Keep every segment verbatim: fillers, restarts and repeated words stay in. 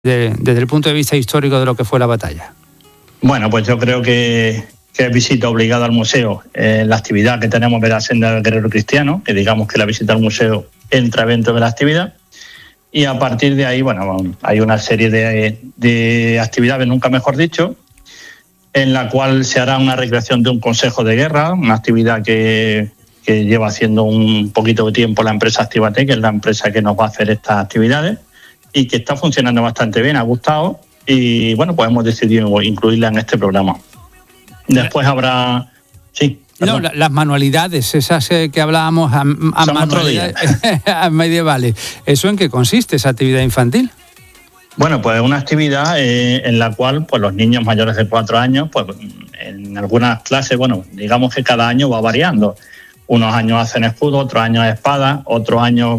de, desde el punto de vista histórico de lo que fue la batalla? Bueno, pues yo creo que, que es visita obligada al museo. Eh, la actividad que tenemos de la Senda del Guerrero Cristiano, que digamos que la visita al museo entra dentro de la actividad. Y a partir de ahí, bueno, hay una serie de, de actividades, nunca mejor dicho, en la cual se hará una recreación de un consejo de guerra, una actividad que, que lleva haciendo un poquito de tiempo la empresa Activate, que es la empresa que nos va a hacer estas actividades y que está funcionando bastante bien, ha gustado y bueno, pues hemos decidido incluirla en este programa. Después habrá... Sí. No, la, las manualidades, esas eh, que hablábamos a, a manualidades medievales. ¿Eso en qué consiste, esa actividad infantil? Bueno, pues es una actividad eh, en la cual pues los niños mayores de cuatro años, pues en algunas clases, bueno, digamos que cada año va variando. Unos años hacen escudo, otros años espada, otros años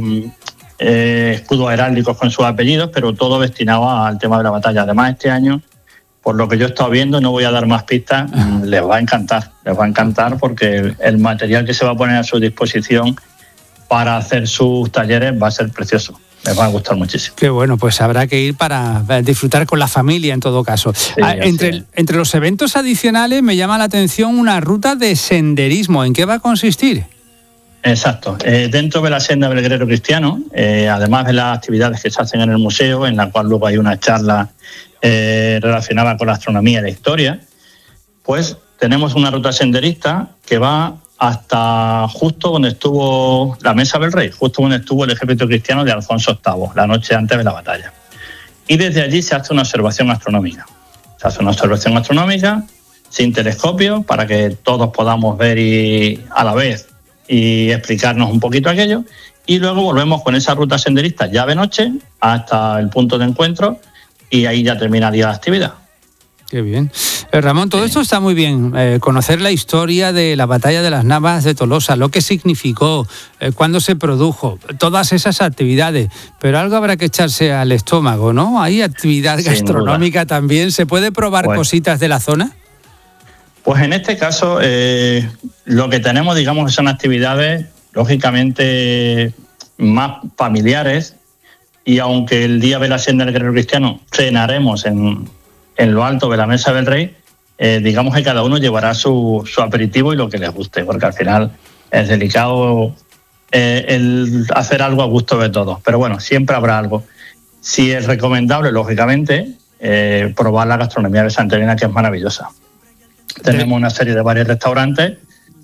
eh, escudos heráldicos con sus apellidos, pero todo destinado al tema de la batalla. Además, este año, por lo que yo he estado viendo, no voy a dar más pistas, les va a encantar, les va a encantar porque el material que se va a poner a su disposición para hacer sus talleres va a ser precioso. Les va a gustar muchísimo. Qué bueno, pues habrá que ir para disfrutar con la familia en todo caso. Sí, ah, entre, entre los eventos adicionales me llama la atención una ruta de senderismo. ¿En qué va a consistir? Exacto. Eh, dentro de la Senda del Guerrero Cristiano, eh, además de las actividades que se hacen en el museo, en la cual luego hay una charla eh, relacionada con la astronomía y la historia, pues tenemos una ruta senderista que va hasta justo donde estuvo la Mesa del Rey, justo donde estuvo el ejército cristiano de Alfonso octavo, la noche antes de la batalla. Y desde allí se hace una observación astronómica. Se hace una observación astronómica sin telescopio para que todos podamos ver y, a la vez y explicarnos un poquito aquello. Y luego volvemos con esa ruta senderista ya de noche hasta el punto de encuentro y ahí ya terminaría la actividad. Qué bien. Eh, Ramón, todo sí. esto está muy bien. Eh, conocer la historia de la batalla de las Navas de Tolosa, lo que significó, eh, cuándo se produjo, todas esas actividades. Pero algo habrá que echarse al estómago, ¿no? ¿Hay actividad Sin gastronómica duda. También? ¿Se puede probar pues, cositas de la zona? Pues en este caso, eh, lo que tenemos, digamos, son actividades, lógicamente, más familiares. Y aunque el día de la Senda del Guerrero Cristiano cenaremos en... en lo alto de la Mesa del Rey, eh, digamos que cada uno llevará su, su aperitivo y lo que les guste, porque al final es delicado eh, el hacer algo a gusto de todos. Pero bueno, siempre habrá algo. Sí es recomendable, lógicamente, eh, probar la gastronomía de Santa Elena, que es maravillosa. Sí. Tenemos una serie de varios restaurantes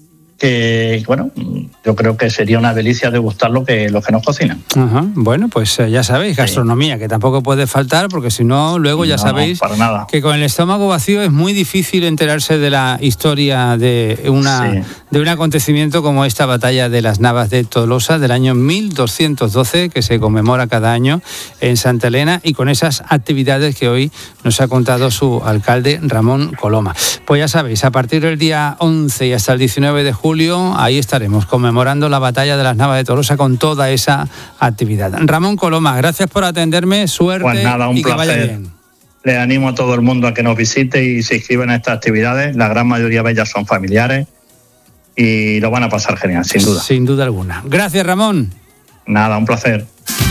que, bueno, yo creo que sería una delicia degustar lo que, lo que nos cocinan. Ajá. Bueno, pues eh, ya sabéis, gastronomía, sí. que tampoco puede faltar, porque si no, luego ya no, sabéis para nada. que con el estómago vacío es muy difícil enterarse de la historia de, una, sí. de un acontecimiento como esta batalla de las Navas de Tolosa del año mil doscientos doce, que se conmemora cada año en Santa Elena, y con esas actividades que hoy nos ha contado su alcalde, Ramón Coloma. Pues ya sabéis, a partir del día once y hasta el diecinueve de julio, Julio, ahí estaremos conmemorando la batalla de las Navas de Tolosa con toda esa actividad. Ramón Coloma, gracias por atenderme, suerte pues nada, un y que placer. vaya bien. Le animo a todo el mundo a que nos visite y se inscriban a estas actividades. La gran mayoría de ellas son familiares y lo van a pasar genial, sin duda. Sin duda alguna. Gracias, Ramón. Nada, un placer.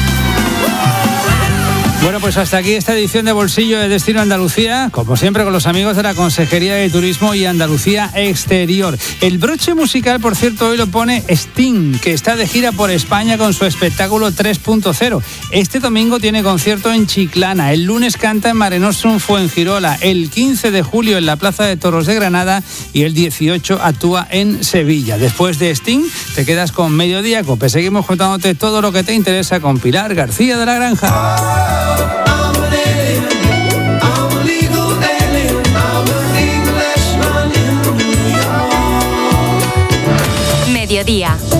Bueno, pues hasta aquí esta edición de Bolsillo de Destino Andalucía, como siempre con los amigos de la Consejería de Turismo y Andalucía Exterior. El broche musical, por cierto, hoy lo pone Sting, que está de gira por España con su espectáculo tres punto cero. Este domingo tiene concierto en Chiclana, el lunes canta en Mare Nostrum Fuengirola, el quince de julio en la Plaza de Toros de Granada y el dieciocho actúa en Sevilla. Después de Sting te quedas con Mediodía Cope. Seguimos contándote todo lo que te interesa con Pilar García de la Granja. Mediodía.